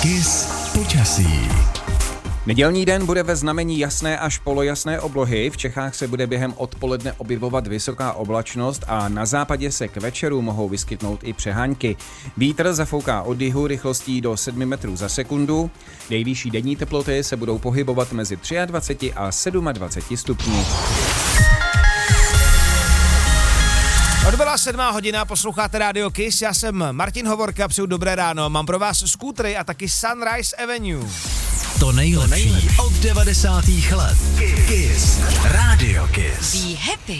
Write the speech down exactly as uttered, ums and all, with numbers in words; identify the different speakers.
Speaker 1: Kiss počasí.
Speaker 2: Nedělní den bude ve znamení jasné až polojasné oblohy. V Čechách se bude během odpoledne objevovat vysoká oblačnost a na západě se k večeru mohou vyskytnout i přehánky. Vítr zafouká od jihu rychlostí do sedmi metrů za sekundu. Nejvyšší denní teploty se budou pohybovat mezi dvacet tři a dvacet sedm stupňů.
Speaker 3: Odbyla sedmá hodina, posloucháte Radio Kiss, já jsem Martin Hovorka, přeju dobré ráno, mám pro vás skútry a taky Sunrise Avenue.
Speaker 1: To nejlepší od devadesátých let. Kiss. Radio Kiss.
Speaker 4: Be happy.